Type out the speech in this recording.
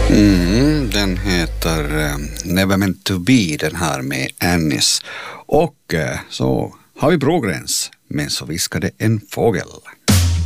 Den heter Never Meant To Be, den här med Annis. Och så har vi Brågräns, men så viskade en fågel.